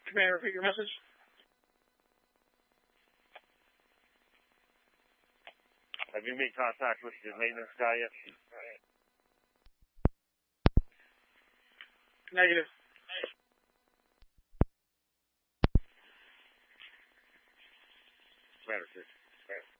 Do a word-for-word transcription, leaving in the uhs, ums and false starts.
May I repeat your message? Have you made contact with the maintenance guy yet? Negative. Matter, sir.